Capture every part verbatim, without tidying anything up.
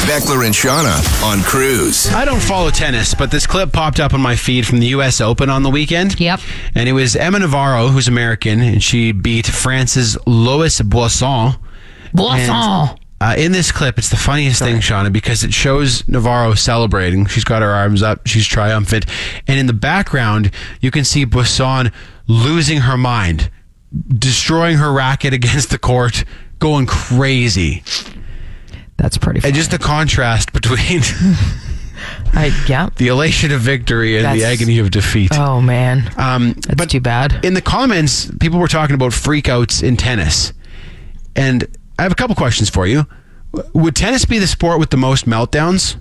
Beckler and Shauna on Cruise. I don't follow tennis, but this clip popped up on my feed from the U S Open on the weekend. Yep. And it was Emma Navarro, who's American, and she beat France's Lois Boisson. Boisson. And, uh, in this clip, it's the funniest thing, Shauna, because it shows Navarro celebrating. She's got her arms up. She's triumphant. And in the background, you can see Boisson losing her mind, destroying her racket against the court, going crazy. That's pretty funny. And just the contrast between I, yeah. the elation of victory and That's, the agony of defeat. Oh, man. Um, That's but too bad. In the comments, people were talking about freakouts in tennis. And I have a couple questions for you. Would tennis be the sport with the most meltdowns?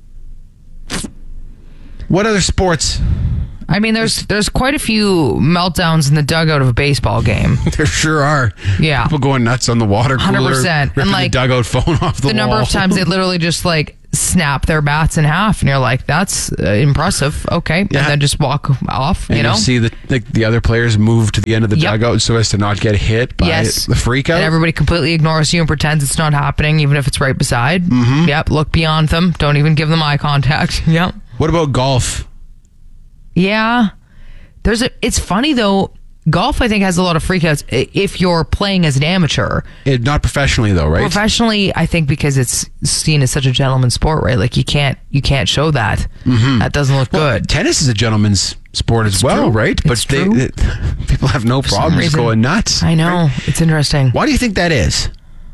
What other sports? I mean, there's there's quite a few meltdowns in the dugout of a baseball game. There sure are. Yeah. People going nuts on the water cooler. one hundred percent. Ripping And like the dugout phone off the, the number wall. of times they literally just like snap their bats in half, and you're like, that's uh, impressive. Okay. Yeah. And then just walk off, and you know? see the, like, the other players move to the end of the Yep. dugout so as to not get hit by Yes. the freakout. And everybody completely ignores you and pretends it's not happening, even if it's right beside. Mm-hmm. Yep. Look beyond them. Don't even give them eye contact. Yep. What about golf? Yeah. There's a. It's funny though. Golf, I think, has a lot of freakouts i- if you're playing as an amateur. It, not professionally, though, right? Professionally, I think because it's seen as such a gentleman's sport, right? Like you can't you can't show that. Mm-hmm. That doesn't look Well, good. tennis is a gentleman's sport as It's well, true. right? But It's they, true. it- people have no For some problems reason. going nuts. I know. right? It's interesting. Why do you think that is?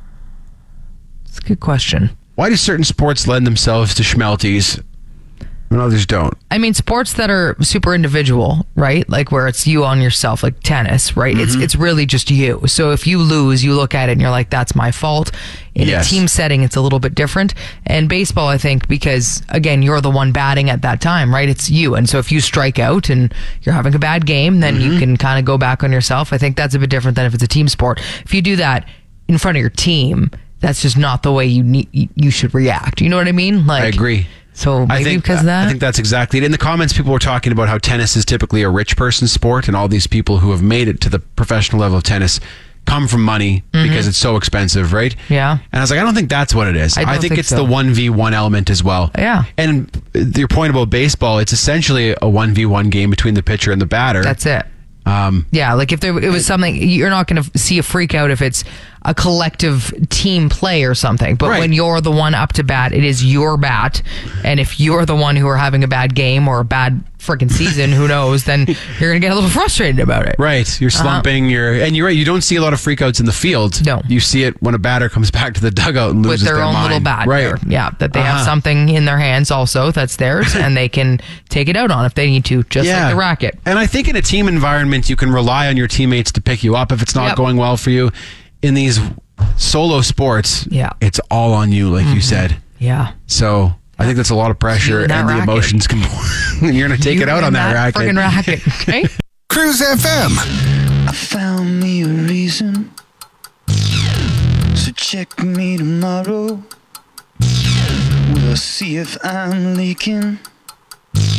It's a good question. Why do certain sports lend themselves to schmelties and others don't? I mean, sports that are super individual, right? Like where it's you on yourself, like tennis, right? It's it's really just you. So if you lose, you look at it and you're like, that's my fault. In Yes. a team setting, it's a little bit different. And baseball, I think, because again, you're the one batting at that time, right? It's you. And so if you strike out and you're having a bad game, then you can kind of go back on yourself. I think that's a bit different than if it's a team sport. If you do that in front of your team, that's just not the way you need, you should react. You know what I mean? Like I agree. So maybe I think, because of that. I think that's exactly it. In the comments, people were talking about how tennis is typically a rich person's sport, and all these people who have made it to the professional level of tennis come from money because it's so expensive, right? Yeah. And I was like, I don't think that's what it is. I don't think, think it's so. the one v one element as well. Yeah. And your point about baseball, it's essentially a one v one game between the pitcher and the batter. That's it. Um, Yeah, like if there it was something, you're not going to see a freak out if it's a collective team play or something. But Right. when you're the one up to bat, it is your bat. And if you're the one who are having a bad game or a bad freaking season, who knows, then you're going to get a little frustrated about it. Right, you're slumping. You're and you're right. You don't see a lot of freakouts in the field. No. you see it when a batter comes back to the dugout and With loses their own mind. little bat. Right, there. Yeah, that they have Uh-huh. something in their hands also that's theirs and they can take it out on if they need to, just like the racket. And I think in a team environment, you can rely on your teammates to pick you up if it's not Yep. going well for you. In these solo sports, Yeah. it's all on you, like you said. Yeah. So I think that's a lot of pressure, You and and that the racket. emotions can. You're going to take You it out and on that, racket. friggin' racket. Okay. Cruise F M. I found me a reason, so check me tomorrow. We'll see if I'm leaking.